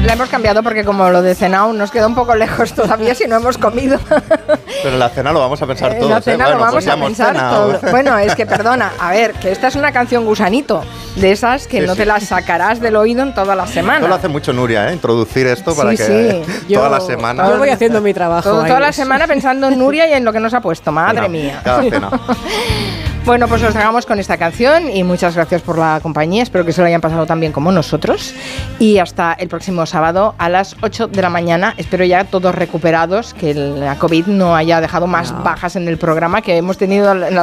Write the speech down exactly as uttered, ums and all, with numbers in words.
la hemos cambiado porque como lo de cenao nos queda un poco lejos todavía si no hemos comido. Pero en la cena lo vamos a pensar todos. En la cena ¿eh? lo Bueno, vamos pues ya a hemos pensar cenado. todo. Bueno, es que perdona, a ver, que esta es una canción gusanito, de esas que Sí, no sí. te las sacarás del oído en toda la semana. Esto lo hace mucho Nuria, ¿eh? Introducir esto para Sí, que sí. toda Yo- la semana... Yo voy haciendo mi trabajo. Todo- ahí. toda la semana pensando en Nuria y en lo que nos ha puesto, madre Cena, mía. Cada cena. Bueno, pues os dejamos con esta canción y muchas gracias por la compañía. Espero que se lo hayan pasado tan bien como nosotros. Y hasta el próximo sábado a las ocho de la mañana. Espero ya todos recuperados, que la COVID no haya dejado más No. bajas en el programa, que hemos tenido en